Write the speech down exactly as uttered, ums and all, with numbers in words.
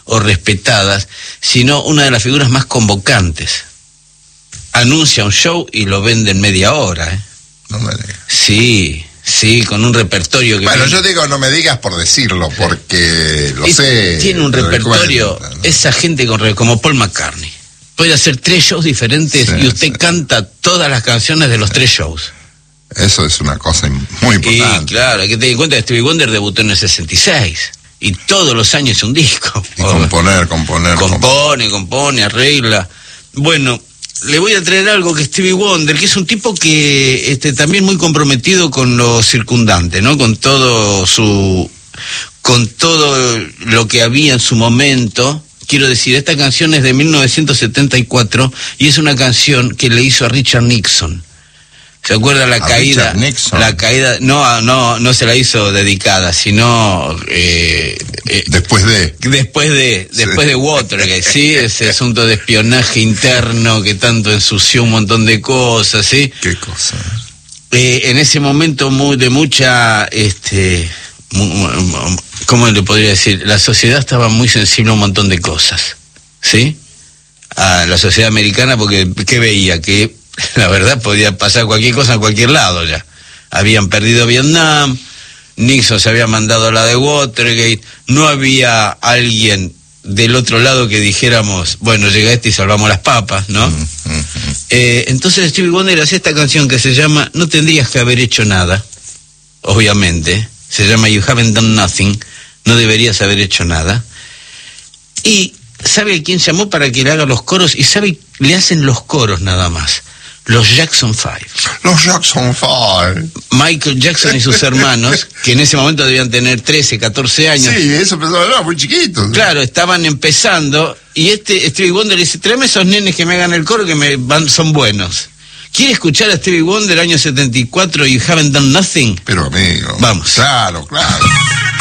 o respetadas, sino una de las figuras más convocantes. Anuncia un show y lo vende en media hora, ¿eh? No me digas. Sí, sí, con un repertorio que... Bueno, viene... yo digo, no me digas por decirlo, porque lo es, sé. Tiene un repertorio, recuerdo, ¿no? Esa gente con, como Paul McCartney. Puede hacer tres shows diferentes sí, y usted sí. canta todas las canciones de los sí. tres shows. Eso es una cosa muy importante. Y claro, hay que tener en cuenta que Stevie Wonder debutó en el sesenta y seis. Y todos los años es un disco. Y componer, componer. Compone, compone, arregla. Bueno, le voy a traer algo que Stevie Wonder, que es un tipo que este, también muy comprometido con lo circundante, ¿no? Con todo su... con todo lo que había en su momento. Quiero decir, esta canción es de mil novecientos setenta y cuatro y es una canción que le hizo a Richard Nixon. ¿Se acuerda la a caída? La caída, no, no, no se la hizo dedicada, sino eh, eh, después de, después de, sí. después de Watergate, sí, ese asunto de espionaje interno que tanto ensució un montón de cosas, sí. ¿Qué cosa? Eh, en ese momento muy, de mucha, este, ¿cómo le podría decir? La sociedad estaba muy sensible a un montón de cosas, ¿sí? A la sociedad americana, porque ¿qué veía? Que la verdad podía pasar cualquier cosa en cualquier lado ya. Habían perdido Vietnam, Nixon se había mandado a la de Watergate, no había alguien del otro lado que dijéramos, bueno, llega este y salvamos las papas, ¿no? Mm, mm, mm. Eh, entonces Stevie Wonder hacía esta canción que se llama No tendrías que haber hecho nada, obviamente, se llama You Haven't Done Nothing, no deberías haber hecho nada. Y ¿sabe a quién llamó para que le haga los coros? Y sabe, le hacen los coros nada más. Los Jackson Five. Los Jackson Five. Michael Jackson y sus hermanos, que en ese momento debían tener trece, catorce años. Sí, eso pensaba, no, muy chiquitos. Claro, estaban empezando, y este Stevie Wonder le dice, tráeme esos nenes que me hagan el coro, que me van, son buenos. ¿Quiere escuchar a Stevie Wonder año setenta y cuatro, You Haven't Done Nothing? Pero amigo. Vamos. Claro, claro.